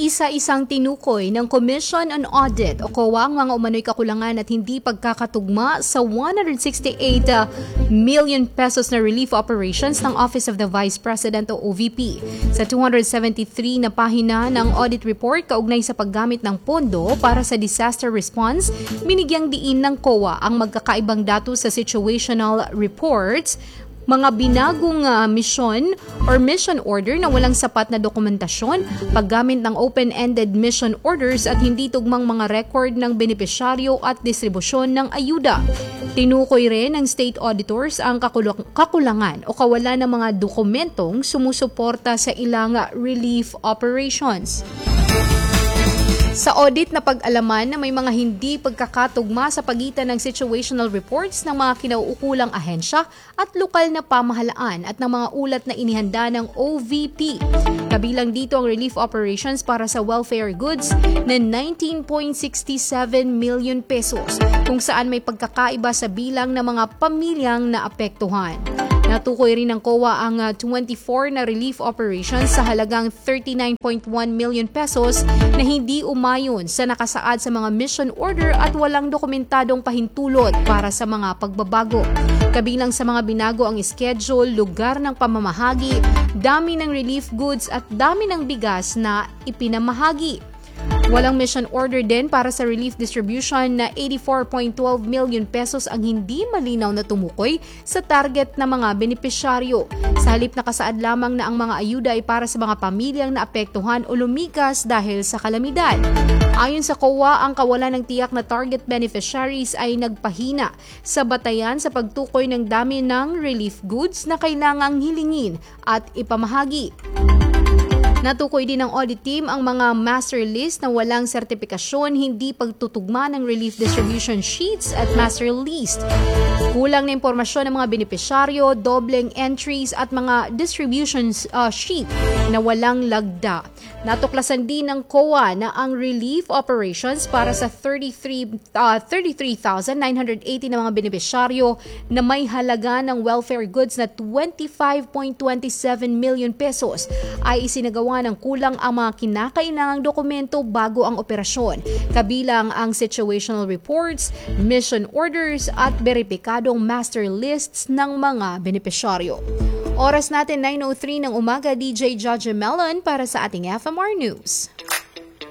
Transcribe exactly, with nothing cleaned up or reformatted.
Isa-isang tinukoy ng Commission on Audit o C O A ang mga umano'y kakulangan at hindi pagkakatugma sa one hundred sixty-eight million pesos na relief operations ng Office of the Vice President o O V P. Sa two hundred seventy-three na pahina ng audit report kaugnay sa paggamit ng pondo para sa disaster response, binigyang diin ng C O A ang magkakaibang datos sa situational reports, mga binagong uh, mission or mission order na walang sapat na dokumentasyon, paggamit ng open-ended mission orders at hindi tugmang mga record ng benepisyaryo at distribusyon ng ayuda. Tinukoy rin ng state auditors ang kakul- kakulangan o kawalan ng mga dokumentong sumusuporta sa ilang relief operations. Sa audit na pag-alaman na may mga hindi pagkakatugma sa pagitan ng situational reports ng mga kinauukulang ahensya at lokal na pamahalaan at ng mga ulat na inihanda ng O V P. Kabilang dito ang relief operations para sa welfare goods na nineteen point six seven million pesos kung saan may pagkakaiba sa bilang ng mga pamilyang naapektuhan. Natukoy rin ng C O A ang twenty-four na relief operations sa halagang thirty-nine point one million pesos na hindi umayon sa nakasaad sa mga mission order at walang dokumentadong pahintulot para sa mga pagbabago. Kabilang sa mga binago ang schedule, lugar ng pamamahagi, dami ng relief goods at dami ng bigas na ipinamahagi. Walang mission order din para sa relief distribution na eighty-four point one two million pesos ang hindi malinaw na tumukoy sa target na mga benepisyaryo. Sa halip nakasaad lamang na ang mga ayuda ay para sa mga pamilyang naapektuhan o lumikas dahil sa kalamidad. Ayon sa C O A, ang kawalan ng tiyak na target beneficiaries ay nagpahina sa batayan sa pagtukoy ng dami ng relief goods na kailangang hilingin at ipamahagi. Natukoy din ng audit team ang mga master list na walang sertipikasyon, hindi pagtutugma ng relief distribution sheets at master list. Kulang na impormasyon ng mga benepisyaryo, dobleng entries at mga distribution uh, sheet na walang lagda. Natuklasan din ng C O A na ang relief operations para sa thirty-three thousand nine hundred eighty na mga benepisyaryo na may halaga ng welfare goods na twenty-five point two seven million pesos ay isinagawa ng kulang ang mga kinakailangang dokumento bago ang operasyon, kabilang ang situational reports, mission orders at beripikadong master lists ng mga benepisyaryo. Oras natin nine oh three ng umaga, D J Judge Melon para sa ating F M R News.